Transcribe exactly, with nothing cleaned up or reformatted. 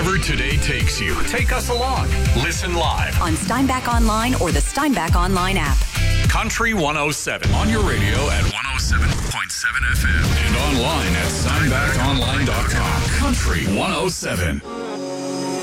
Wherever today takes you, take us along. Listen live on Steinbach Online or the Steinbach Online app. Country one oh seven on your radio at one oh seven point seven F M and online at steinbach online dot com. Country one oh seven.